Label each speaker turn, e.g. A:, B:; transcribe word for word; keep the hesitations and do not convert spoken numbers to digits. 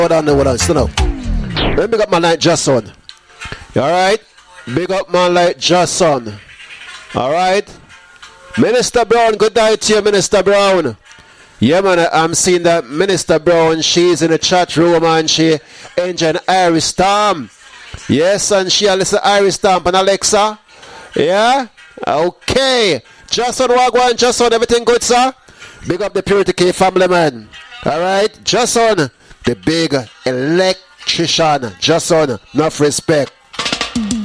A: Hold on, hold on, stand up. Let me big up man like Jason. Alright? Big up man like Jason. Alright? Minister Brown, good night to you, Minister Brown. Yeah, man, I'm seeing that Minister Brown, she's in the chat room and she enjoying Irish Storm. Yes, and she listen Irish Storm and Alexa. Yeah? Okay. Jason Wagwan, Jason, everything good, sir? Big up the Purity K family, man. Alright? Jason, the big electrician. Jason, enough respect.